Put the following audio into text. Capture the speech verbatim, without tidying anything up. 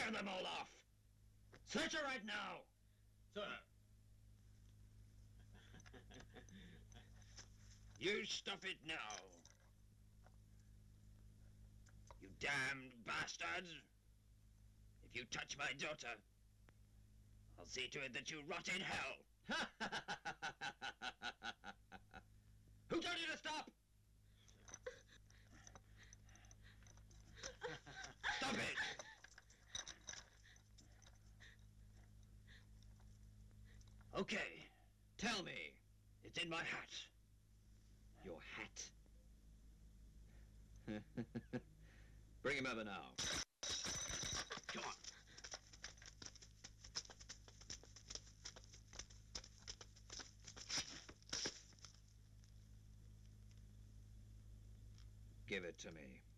Tear them all off! Search her right now! Sir. You stop it now. You damned bastards! If you touch my daughter, I'll see to it that you rot in hell! Who told you to stop? Stop it! Okay, tell me. It's in my hat. Your hat. Bring him over now. Come on. Give it to me.